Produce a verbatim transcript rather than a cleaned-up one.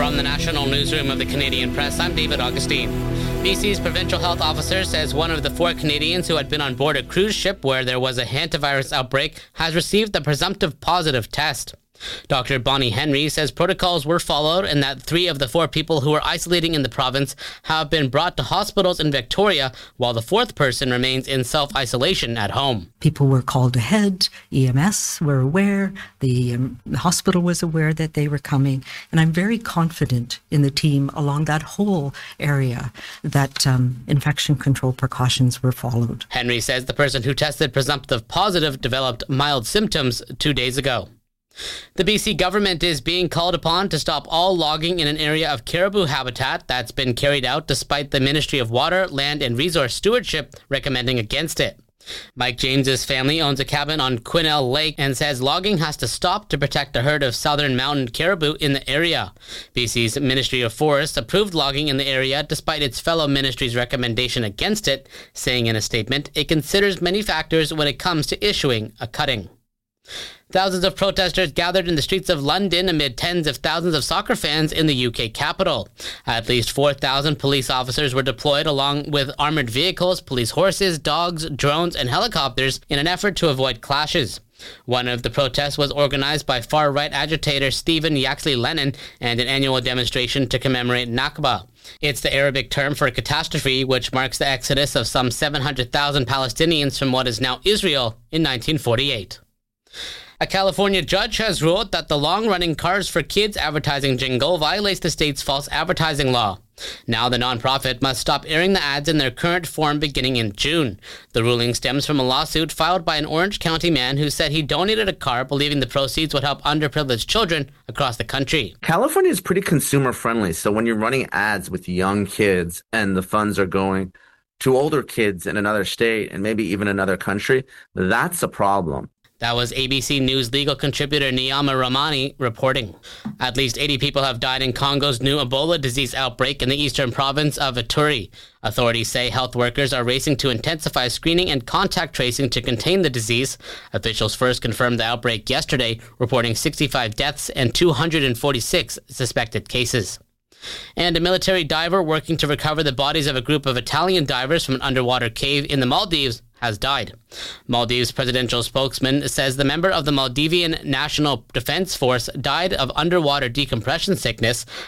From the National Newsroom of the Canadian Press, I'm David Augustine. B C's provincial health officer says one of the four Canadians who had been on board a cruise ship where there was a hantavirus outbreak has received a presumptive positive test. Doctor Bonnie Henry says protocols were followed and that three of the four people who were isolating in the province have been brought to hospitals in Victoria, while the fourth person remains in self-isolation at home. People were called ahead, E M S were aware, the, um, the hospital was aware that they were coming, and I'm very confident in the team along that whole area that um, infection control precautions were followed. Henry says the person who tested presumptive positive developed mild symptoms two days ago. The B C government is being called upon to stop all logging in an area of caribou habitat that's been carried out despite the Ministry of Water, Land and Resource Stewardship recommending against it. Mike James's family owns a cabin on Quesnel Lake and says logging has to stop to protect a herd of southern mountain caribou in the area. B C's Ministry of Forests approved logging in the area despite its fellow ministry's recommendation against it, saying in a statement it considers many factors when it comes to issuing a cutting. Thousands of protesters gathered in the streets of London amid tens of thousands of soccer fans in the U K capital. At least four thousand police officers were deployed along with armored vehicles, police horses, dogs, drones, and helicopters in an effort to avoid clashes. One of the protests was organized by far-right agitator Stephen Yaxley Lennon and an annual demonstration to commemorate Nakba. It's the Arabic term for a catastrophe which marks the exodus of some seven hundred thousand Palestinians from what is now Israel in nineteen forty-eight. A California judge has ruled that the long-running Cars for Kids advertising jingle violates the state's false advertising law. Now the nonprofit must stop airing the ads in their current form beginning in June. The ruling stems from a lawsuit filed by an Orange County man who said he donated a car believing the proceeds would help underprivileged children across the country. California is pretty consumer-friendly, so when you're running ads with young kids and the funds are going to older kids in another state and maybe even another country, that's a problem. That was A B C News legal contributor Niyama Ramani reporting. At least eighty people have died in Congo's new Ebola disease outbreak in the eastern province of Ituri. Authorities say health workers are racing to intensify screening and contact tracing to contain the disease. Officials first confirmed the outbreak yesterday, reporting sixty-five deaths and two hundred forty-six suspected cases. And a military diver working to recover the bodies of a group of Italian divers from an underwater cave in the Maldives has died. Maldives presidential spokesman says the member of the Maldivian National Defense Force died of underwater decompression sickness